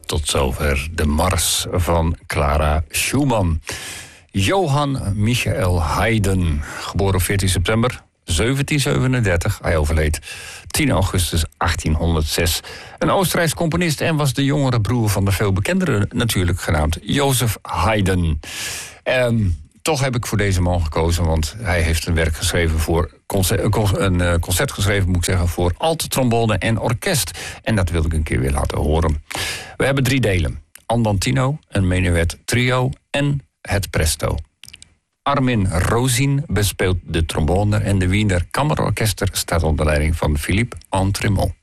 Tot zover de mars van Clara Schumann. Johann Michael Haydn, geboren op 14 september 1737. Hij overleed 10 augustus 1806. Een Oostenrijks componist en was de jongere broer van de veel bekendere natuurlijk genaamd Joseph Haydn. Toch heb ik voor deze man gekozen, want hij heeft een werk geschreven voor een concert geschreven, moet ik zeggen, voor alt, trombone en orkest. En dat wil ik een keer weer laten horen. We hebben 3 delen. Andantino, een menuet trio en het presto. Armin Rosin bespeelt de trombone en de Wiener Kammerorkester staat onder leiding van Philippe Entremont.